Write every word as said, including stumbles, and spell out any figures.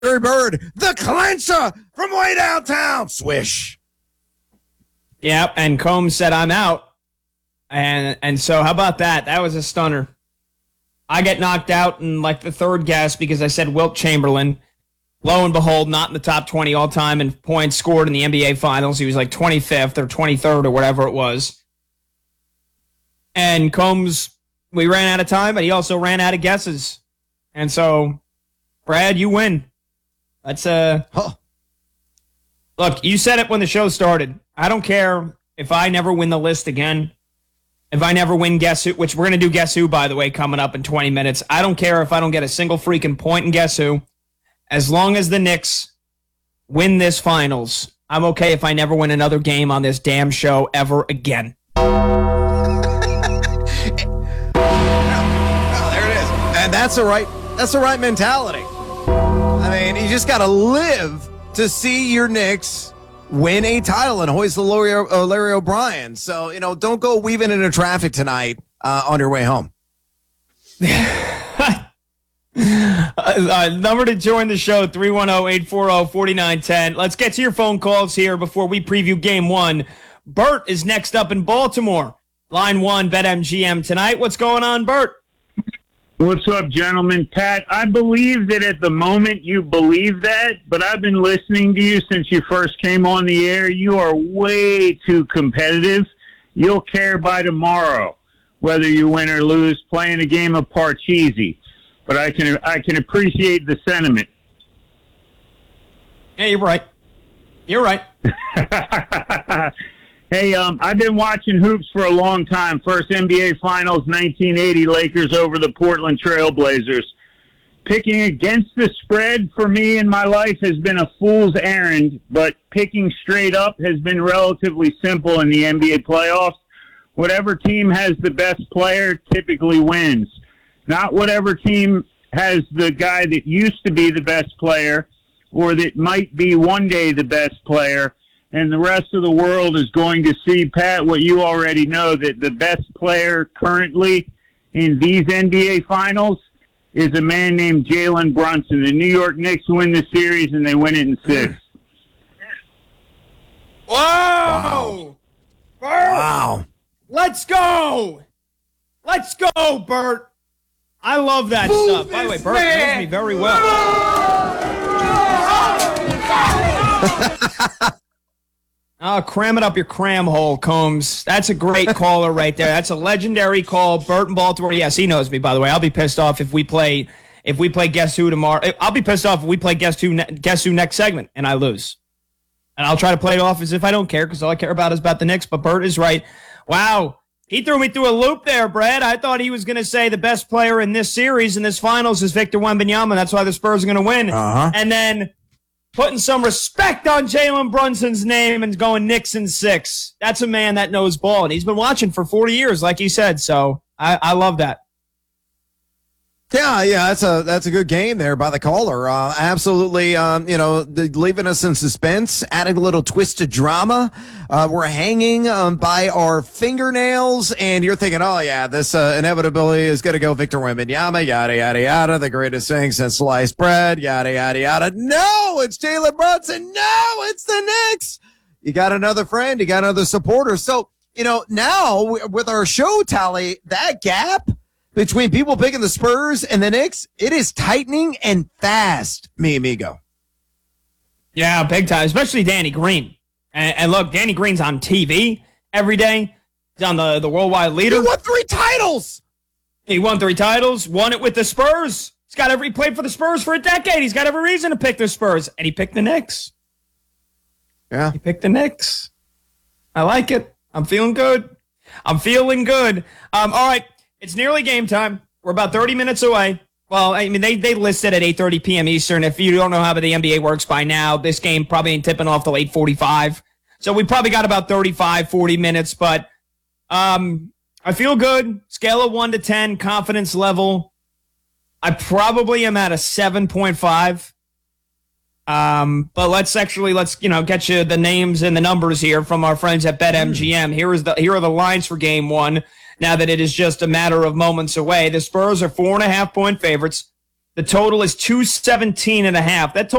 Larry Bird, the clincher from way downtown. Swish. Yep, and Combs said, I'm out. And and so how about that? That was a stunner. I get knocked out in like the third guess because I said Wilt Chamberlain. Lo and behold, not in the top twenty all-time in points scored in the N B A Finals. He was like twenty-fifth or twenty-third or whatever it was. And Combs, we ran out of time, but he also ran out of guesses. And so, Brad, you win. That's uh huh. Look, you said it when the show started. I don't care if I never win the list again. If I never win Guess Who, which we're going to do Guess Who, by the way, coming up in twenty minutes. I don't care if I don't get a single freaking point in Guess Who. As long as the Knicks win this finals, I'm okay if I never win another game on this damn show ever again. Oh, there it is. And that's the right, that's the right mentality. I mean, you just got to live to see your Knicks win a title and hoist the Larry, uh, Larry O'Brien. So, you know, don't go weaving into traffic tonight uh, on your way home. uh, uh, number to join the show, three one zero, eight four zero, four nine one zero. Let's get to your phone calls here before we preview game one. Bert is next up in Baltimore. Line one, BetMGM tonight. What's going on, Bert? What's up, gentlemen? Pat, I believe that at the moment you believe that, but I've been listening to you since you first came on the air. You are way too competitive. You'll care by tomorrow whether you win or lose playing a game of Parcheesi. But I can I can appreciate the sentiment. Yeah, you're right. You're right. Hey, um, I've been watching hoops for a long time. First N B A Finals, nineteen eighty, Lakers over the Portland Trail Blazers. Picking against the spread for me in my life has been a fool's errand, but picking straight up has been relatively simple in the N B A playoffs. Whatever team has the best player typically wins. Not whatever team has the guy that used to be the best player or that might be one day the best player. And the rest of the world is going to see, Pat, what you already know, that the best player currently in these N B A Finals is a man named Jalen Brunson. The New York Knicks win the series, and they win it in six. Whoa! Wow. Bert! Wow. Let's go! Let's go, Bert! I love that Move stuff. By the way, Bert knows me very well. Oh, cram it up your cram hole, Combs. That's a great caller right there. That's a legendary call. Bert in Baltimore. Yes, he knows me, by the way. I'll be pissed off if we play if we play Guess Who tomorrow. I'll be pissed off if we play Guess Who, Guess Who next segment and I lose. And I'll try to play it off as if I don't care because all I care about is about the Knicks. But Bert is right. Wow. He threw me through a loop there, Brad. I thought he was going to say the best player in this series, in this finals, is Victor Wembanyama. That's why the Spurs are going to win. Uh-huh. And then putting some respect on Jalen Brunson's name and going Knicks in six. That's a man that knows ball, and he's been watching for forty years, like you said. So I, I love that. Yeah, yeah, that's a that's a good game there by the caller. Uh, absolutely, um, you know, the, leaving us in suspense, adding a little twist of drama. Uh, we're hanging um, by our fingernails, and you're thinking, oh, yeah, this uh, inevitability is going to go Victor Wembanyama, yada, yada, yada, the greatest thing since sliced bread, yada, yada, yada. No, it's Jalen Brunson. No, it's the Knicks. You got another friend. You got another supporter. So, you know, now with our show tally, that gap between people picking the Spurs and the Knicks, it is tightening and fast, mi amigo. Yeah, big time, especially Danny Green. And, and look, Danny Green's on T V every day. He's on the, the worldwide leader. He won three titles. He won three titles, won it with the Spurs. He's got every, he played for the Spurs for a decade. He's got every reason to pick the Spurs. And he picked the Knicks. Yeah. He picked the Knicks. I like it. I'm feeling good. I'm feeling good. Um, all right. It's nearly game time. We're about thirty minutes away. Well, I mean, they, they listed at eight thirty p.m. Eastern. If you don't know how the N B A works by now, this game probably ain't tipping off till eight forty-five. So we probably got about thirty-five, forty minutes. But um, I feel good. Scale of one to ten, confidence level. I probably am at a seven point five. Um, but let's actually, let's, you know, get you the names and the numbers here from our friends at BetMGM. Here is the, here are the lines for game one. Now that it is just a matter of moments away, the Spurs are four and a half point favorites. The total is two seventeen and a half. That total